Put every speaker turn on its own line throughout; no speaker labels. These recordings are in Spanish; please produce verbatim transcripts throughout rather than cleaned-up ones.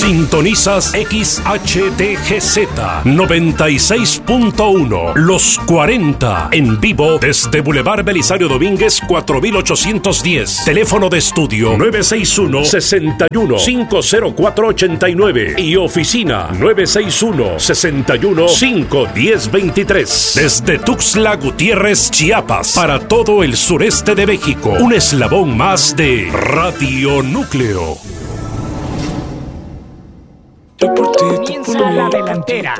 Sintonizas X H D G Z noventa y seis punto uno, Los cuarenta, en vivo desde Boulevard Belisario Domínguez cuatro mil ochocientos diez. Teléfono de estudio nueve seis uno, seis uno, cinco cero cuatro ocho nueve y oficina nueve seis uno, seis uno, cinco uno cero dos tres. Desde Tuxtla Gutiérrez, Chiapas, para todo el sureste de México. Un eslabón más de Radio Núcleo.
Comienza la delantera.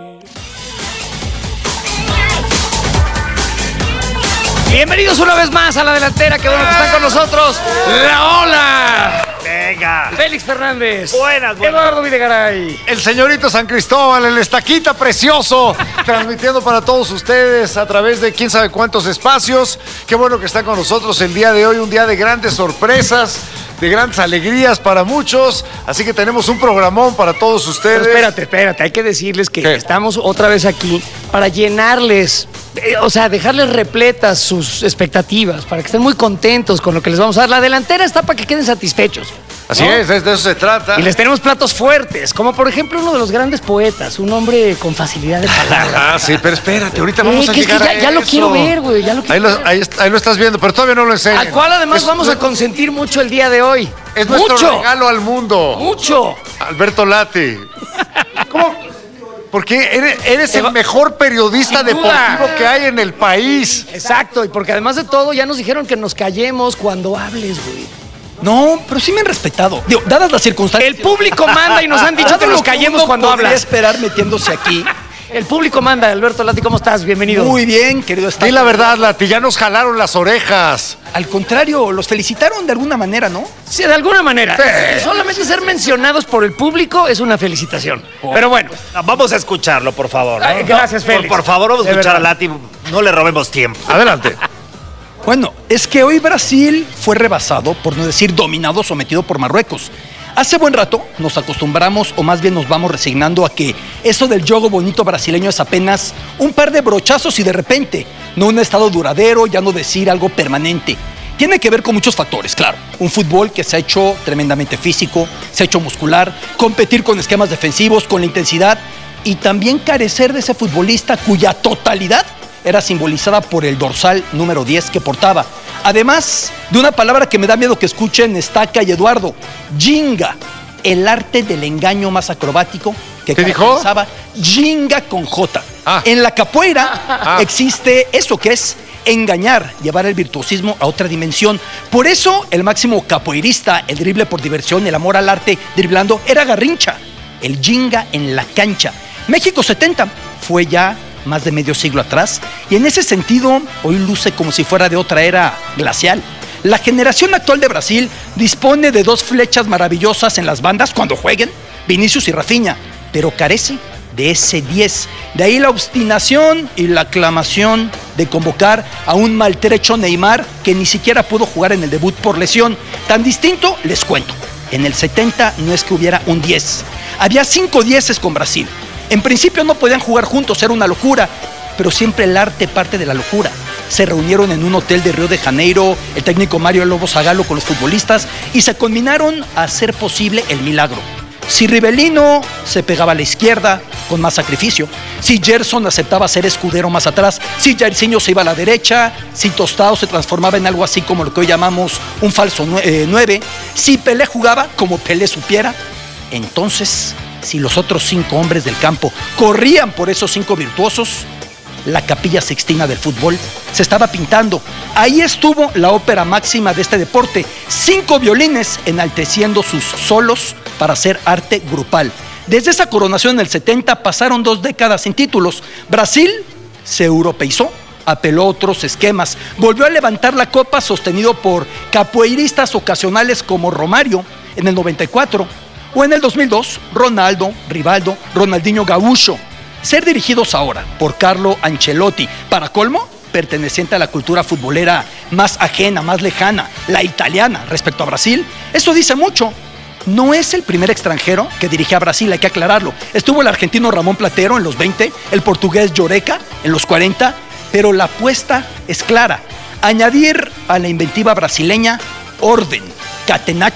Bienvenidos una vez más a la delantera. Qué bueno que están con nosotros. La ola.
Venga.
Félix Fernández.
Buenas, buenas.
Eduardo Videgaray.
El señorito San Cristóbal, el estaquita precioso, transmitiendo para todos ustedes a través de quién sabe cuántos espacios. Qué bueno que están con nosotros el día de hoy, un día de grandes sorpresas, de grandes alegrías para muchos. Así que tenemos un programón para todos ustedes.
Pero espérate, espérate. Hay que decirles que
¿Qué?
estamos otra vez aquí para llenarles, eh, o sea, dejarles repletas sus expectativas, para que estén muy contentos con lo que les vamos a dar. La delantera está para que queden satisfechos.
Así
¿no?
es, de eso se trata.
Y les tenemos platos fuertes, como por ejemplo uno de los grandes poetas, un hombre con facilidad de palabra.
Ah, sí, pero espérate, ahorita
Eh,
vamos a
que es que
llegar
ya,
a
ya lo
eso.
quiero ver, güey, ya lo quiero
Ahí lo,
ver.
ahí, ahí lo estás viendo, pero todavía no lo enseñan.
Al cual además
Es-
vamos a consentir mucho el día de hoy.
Es nuestro
mucho,
regalo al mundo.
mucho.
Alberto Lati. ¿Cómo? Porque eres, eres
Eva-
el mejor periodista
Sin
deportivo
duda.
que hay en el país.
Exacto, y porque además de todo ya nos dijeron que nos callemos cuando hables, güey.
No, pero sí me han respetado. Digo, dadas las circunstancias.
El público manda y nos han dicho que nos callemos cuando
hablas.
hablas.
Esperar metiéndose aquí.
El público manda. Alberto Lati, ¿cómo estás? Bienvenido.
Muy bien, querido Estaca.
Di la verdad, Lati, ya nos jalaron las orejas.
Al contrario, los felicitaron de alguna manera, ¿no?
Sí, de alguna manera.
Sí.
Solamente ser mencionados por el público es una felicitación. Pero bueno,
No, vamos a escucharlo, por favor. ¿no?
Ay, gracias,
Por-
Félix.
Por, favor, vamos a
De
escuchar
verdad.
a Lati. No le robemos tiempo.
Adelante.
Bueno, es que hoy Brasil fue rebasado, por no decir dominado, sometido por Marruecos. Hace buen rato nos acostumbramos, o más bien nos vamos resignando a que eso del juego bonito brasileño es apenas un par de brochazos y de repente, no un estado duradero, ya no decir algo permanente. Tiene que ver con muchos factores, claro. Un fútbol que se ha hecho tremendamente físico, se ha hecho muscular, competir con esquemas defensivos, con la intensidad y también carecer de ese futbolista cuya totalidad era simbolizada por el dorsal número diez que portaba. Además de una palabra que me da miedo que escuchen Estaca y Eduardo, Ginga, el arte del engaño más acrobático que
¿Qué dijo?
caracterizaba Ginga con J.
Ah.
En la capoeira
Ah.
existe eso que es engañar, llevar el virtuosismo a otra dimensión. Por eso el máximo capoeirista, el drible por diversión, el amor al arte driblando, era Garrincha, el Ginga en la cancha. México setenta fue ya más de medio siglo atrás, y en ese sentido hoy luce como si fuera de otra era glacial. La generación actual de Brasil dispone de dos flechas maravillosas en las bandas cuando jueguen, Vinicius y Rafinha, pero carece de ese diez. De ahí la obstinación y la aclamación de convocar a un maltrecho Neymar que ni siquiera pudo jugar en el debut por lesión. Tan distinto, les cuento, en el setenta no es que hubiera un diez, había cinco dieces con Brasil. En principio no podían jugar juntos, era una locura, pero siempre el arte parte de la locura. Se reunieron en un hotel de Río de Janeiro, el técnico Mario Lobo Zagallo con los futbolistas, y se combinaron a hacer posible el milagro. Si Rivelino se pegaba a la izquierda, con más sacrificio, si Gerson aceptaba ser escudero más atrás, si Jairzinho se iba a la derecha, si Tostado se transformaba en algo así como lo que hoy llamamos un falso nueve, si Pelé jugaba como Pelé supiera, entonces, si los otros cinco hombres del campo corrían por esos cinco virtuosos, la Capilla Sixtina del fútbol se estaba pintando. Ahí estuvo la ópera máxima de este deporte, cinco violines enalteciendo sus solos para hacer arte grupal. Desde esa coronación en el setenta pasaron dos décadas sin títulos. Brasil se europeizó, apeló a otros esquemas, volvió a levantar la copa sostenido por capoeiristas ocasionales como Romario en el noventa y cuatro, o en el dos mil dos, Ronaldo, Rivaldo, Ronaldinho Gaúcho. Ser dirigidos ahora por Carlo Ancelotti, para colmo, perteneciente a la cultura futbolera más ajena, más lejana, la italiana respecto a Brasil, eso dice mucho. No es el primer extranjero que dirige a Brasil, hay que aclararlo. Estuvo el argentino Ramón Platero en los veinte, el portugués Lloreca en los cuarenta, pero la apuesta es clara. Añadir a la inventiva brasileña orden, catenacho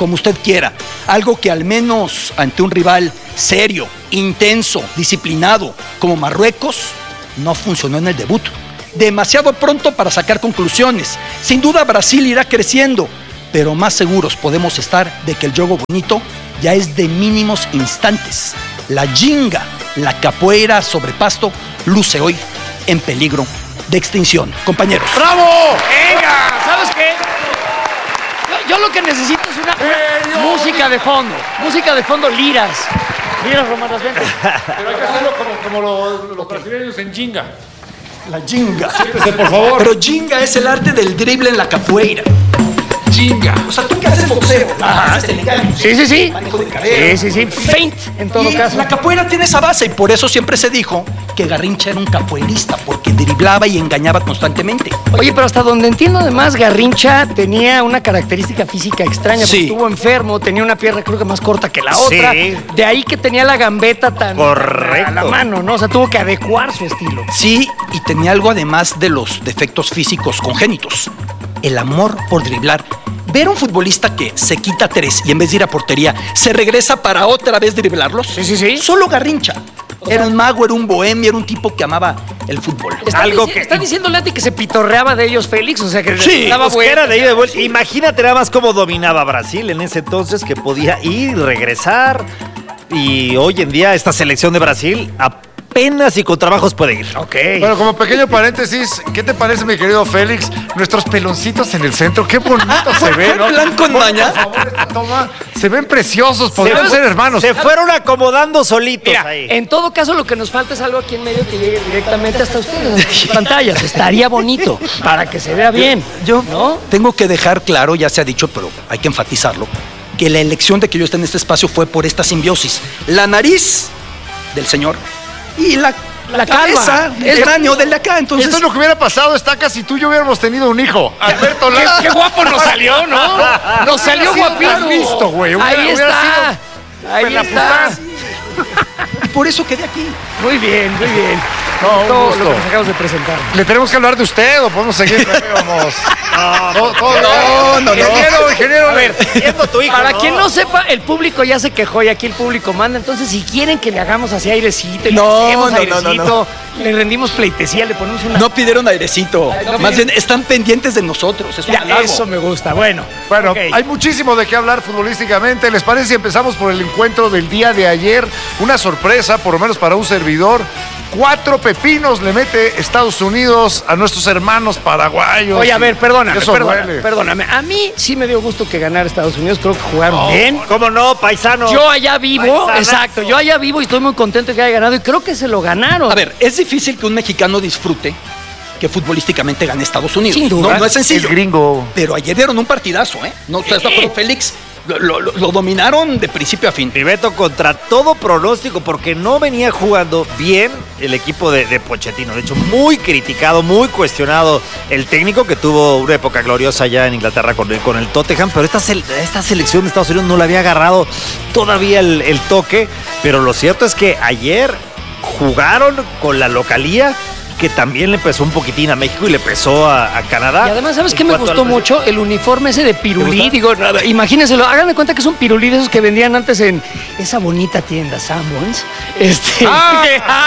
como usted quiera. Algo que al menos ante un rival serio, intenso, disciplinado, como Marruecos, no funcionó en el debut. Demasiado pronto para sacar conclusiones. Sin duda Brasil irá creciendo, pero más seguros podemos estar de que el juego bonito ya es de mínimos instantes. La ginga, la capoeira sobre pasto, luce hoy en peligro de extinción. Compañeros.
¡Bravo!
Venga, ¿sabes qué? Yo, yo lo que necesito es una, una música de fondo. Música de fondo, liras. Liras romanas, vente.
Pero hay que hacerlo como, como los, los brasileños en ginga.
La ginga.
Siéntese, por favor.
Pero ginga es el arte del drible en la capoeira.
Ginga.
O sea, tú que haces boxeo. Ajá, este legal.
Sí, sí, sí.
Manejo de cadera.
Sí, sí, sí. Feint, en todo
Y
caso.
la capoeira tiene esa base y por eso siempre se dijo que Garrincha era un capoeirista, porque driblaba y engañaba constantemente.
Oye, pero hasta donde entiendo, además, Garrincha tenía una característica física extraña.
Sí.
Porque estuvo enfermo, tenía una pierna creo que más corta que la otra.
Sí.
De ahí que tenía la gambeta tan
Correcto.
a la mano, ¿no? O sea, tuvo que adecuar su estilo.
Sí, y tenía algo además de los defectos físicos congénitos. El amor por driblar. Ver a un futbolista que se quita tres y en vez de ir a portería, se regresa para otra vez driblarlos.
Sí, sí, sí.
Solo Garrincha. Era un mago, era un bohemio, era un tipo que amaba el fútbol.
Está,
Algo
dici-
que-
está diciéndole a ti que se pitorreaba de ellos Félix, o sea que
Sí,
daba
pues que era
vueltas.
de ida y de vuelta. Imagínate nada más cómo dominaba Brasil en ese entonces, que podía ir y regresar. Y hoy en día esta selección de Brasil apenas y con trabajos puede ir.
Ok.
Bueno, como pequeño paréntesis, ¿qué te parece, mi querido Félix? Nuestros peloncitos en el centro, qué bonito se ven, ¿no?
blanco en
Por
maña.
favor, esta toma, se ven preciosos, podemos ser hermanos.
Se fueron acomodando solitos
Mira,
ahí.
en todo caso lo que nos falta es algo aquí en medio que llegue directamente hasta ustedes, a sus pantallas. Estaría bonito para que se vea bien.
Yo
¿no?
tengo que dejar claro, ya se ha dicho, pero hay que enfatizarlo, que la elección de que yo esté en este espacio fue por esta simbiosis. La nariz del señor y la,
La
cabeza,
calva.
el
Es-
cráneo del de acá. Entonces,
Esto es lo que hubiera pasado, Estaca, si tú y yo hubiéramos tenido un hijo. Alberto
Qué,
Lara.
qué guapo nos salió, ¿no? Nos salió
Hubiera sido
guapísimo.
tan listo, güey. Hubiera-
Ahí
hubiera
está. Ahí
pelafustán.
está.
y por eso quedé aquí.
Muy bien, muy bien.
No, un
Todo
gusto.
lo que nos acabamos de presentar.
¿Le tenemos que hablar de usted o podemos seguir? Vamos. No, no,
no, no.
Ingeniero, ingeniero.
A ver,
Siendo tu hijo,
para
¿no?
quien no sepa, el público ya se quejó y aquí el público manda. Entonces, si quieren que le hagamos así airecito, y
No,
le hacemos
no, no,
airecito,
no,
le rendimos pleitesía, le ponemos una.
No pidieron airecito.
no
Más
pidieron-
bien, están pendientes de nosotros. Es un
Ya,
halago.
eso me gusta. Bueno,
Bueno,
ok.
hay muchísimo de qué hablar futbolísticamente. ¿Les parece si empezamos por el encuentro del día de ayer? Una sorpresa, por lo menos para un servidor. Cuatro pepinos le mete Estados Unidos a nuestros hermanos paraguayos.
Oye, a ver, perdóname,
Eso
perdóname,
duele.
perdóname. A mí sí me dio gusto que ganara Estados Unidos. Creo que jugaron bien.
¿Cómo no, paisano?
Yo allá vivo,
Paisanazo.
exacto, yo allá vivo y estoy muy contento de que haya ganado y creo que se lo ganaron.
A ver, es difícil que un mexicano disfrute que futbolísticamente gane Estados Unidos.
Sin duda.
No, no es sencillo.
Es gringo.
Pero ayer dieron un partidazo, ¿eh? ¿No estás de acuerdo, Félix? Lo, lo- lo- lo dominaron de principio a fin.
Beto, contra todo pronóstico, porque no venía jugando bien el equipo de, de Pochettino. De hecho, muy criticado, muy cuestionado el técnico que tuvo una época gloriosa allá en Inglaterra con el, con el Tottenham. Pero esta, sele- esta selección de Estados Unidos no le había agarrado todavía el, el toque. Pero lo cierto es que ayer jugaron con la localía, que también le pesó un poquitín a México y le pesó a, a Canadá.
Y además, ¿sabes
En
qué me
cuanto
gustó
al-
mucho? El uniforme ese de
¿Te
pirulí.
gusta?
Digo, nada, imagínenselo, hagan de cuenta que es un pirulí de esos que vendían antes en esa bonita tienda, Sanborns. Este.
Ah.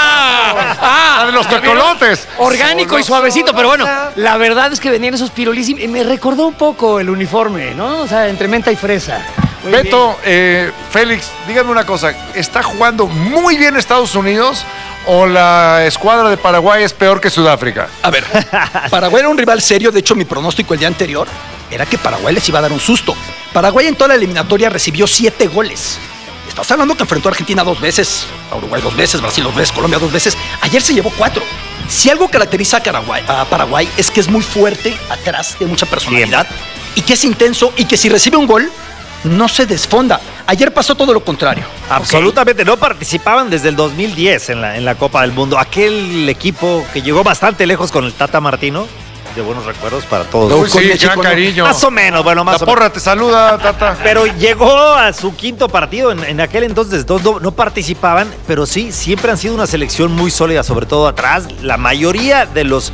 ah, ah,
La de los
¿ya vieron?
tecolotes.
Orgánico y suavecito, pero bueno, la verdad es que vendían esos pirulís y me recordó un poco el uniforme, ¿no? O sea, entre menta y fresa. Muy
Beto, eh, Félix, dígame una cosa. ¿Está jugando muy bien Estados Unidos o la escuadra de Paraguay es peor que Sudáfrica?
A ver, Paraguay era un rival serio. De hecho, mi pronóstico el día anterior era que Paraguay les iba a dar un susto. Paraguay en toda la eliminatoria recibió siete goles. Estás hablando que enfrentó a Argentina dos veces, a Uruguay dos veces, Brasil dos veces, Colombia dos veces. Ayer se llevó cuatro. Si algo caracteriza a Paraguay, a Paraguay es que es muy fuerte atrás, de mucha personalidad, y que es intenso y que si recibe un gol, no se desfonda. Ayer pasó todo lo contrario.
Absolutamente, no participaban desde el dos mil diez en la, en la Copa del Mundo. Aquel equipo que llegó bastante lejos con el Tata Martino, de buenos recuerdos para todos.
Uy,
con
sí,
México,
gran
¿no?
cariño.
Más o menos, bueno, más
La
o menos.
porra te saluda, Tata.
Pero llegó a su quinto partido en, en aquel entonces, dos no, no participaban, pero sí, siempre han sido una selección muy sólida, sobre todo atrás. La mayoría de los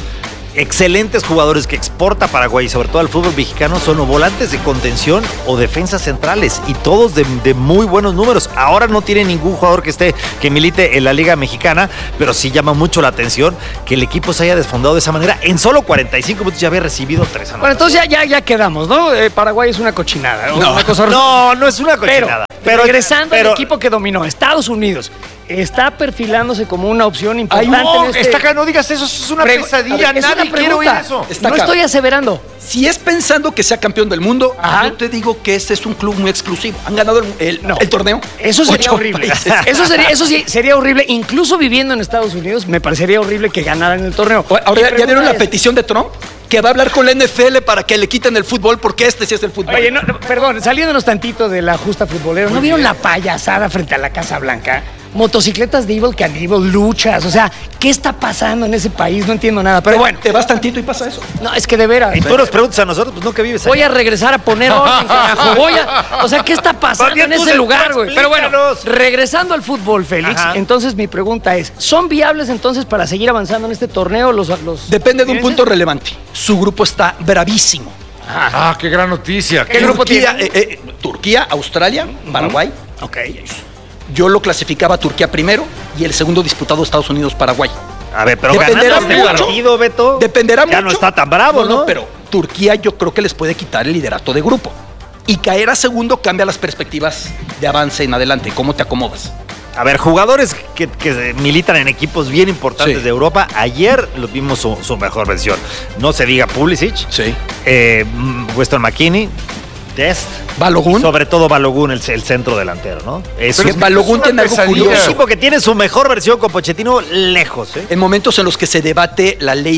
excelentes jugadores que exporta Paraguay, sobre todo al fútbol mexicano, son o volantes de contención o defensas centrales, y todos de, de muy buenos números. Ahora no tiene ningún jugador que esté, que milite en la Liga Mexicana, pero sí llama mucho la atención que el equipo se haya desfondado de esa manera. En solo cuarenta y cinco minutos ya había recibido tres anotaciones.
Bueno, entonces ya, ya, ya quedamos, ¿no? Eh, Paraguay es una cochinada.
No,
una cosa
no, no es una
pero,
cochinada.
pero regresando
pero,
al equipo que dominó, Estados Unidos, está perfilándose como una opción importante.
Ay, no,
en este...
está acá, no digas eso, eso es una
Pre-
pesadilla,
a ver, es
nadie
una
quiere oír
pregunta.
eso.
Está
no
acá.
estoy aseverando.
Si es pensando que sea campeón del mundo,
Ajá.
yo te digo que este es un club muy exclusivo. Han ganado el, el-
No.
el torneo.
Eso sería
Ocho
horrible.
países.
Eso sería, eso sí sería horrible. Incluso viviendo en Estados Unidos, me parecería horrible que ganaran el torneo.
Ahora,
Mi
¿ya
pregunta
vieron la
es-
petición de Trump? Que va a hablar con la N F L para que le quiten el fútbol, porque este sí es el fútbol.
Oye, no, no, perdón, saliéndonos tantito de la justa futbolera, ¿no vieron la payasada frente a la Casa Blanca? Motocicletas de Evil Cannibal, luchas, o sea, ¿qué está pasando en ese país? No entiendo nada, pero bueno.
Te vas tantito y pasa eso.
No, es que de veras.
y tú nos preguntas a nosotros, pues no, que vives
Voy
allá.
a regresar a poner orden, carajo. Voy a, o sea, ¿qué está pasando
También
en
tú
ese
se-
lugar, güey? Pero bueno,
explícanos.
regresando al fútbol, Félix,
Ajá.
entonces mi pregunta es, ¿son viables entonces para seguir avanzando en este torneo los... los
Depende de un
estadounidenses?
punto relevante. Su grupo está bravísimo.
Ah, qué gran noticia.
¿Qué grupo
Turquía,
tiene?
eh, eh, Turquía, Australia, Paraguay.
Ok.
Yo lo clasificaba a Turquía primero y el segundo disputado Estados Unidos-Paraguay.
A ver, pero
Dependerá
ganando este
mucho.
partido, Beto,
Dependerá
ya
mucho.
no está tan bravo, ¿no?
Pero Turquía yo creo que les puede quitar el liderato de grupo. Y caer a segundo cambia las perspectivas de avance en adelante. ¿Cómo te acomodas?
A ver, jugadores que, que militan en equipos bien importantes
Sí.
de Europa, ayer los vimos su, su mejor versión. No se diga Pulisic,
Sí.
eh, Weston McKennie, Dest,
Balogun.
sobre todo Balogun, el, el centro delantero, ¿no? Es
Pero
un,
Balogun
es una
tiene algo
pesadilla.
un
curioso.
equipo que tiene su mejor versión con Pochettino lejos, ¿eh?
En momentos en los que se debate la ley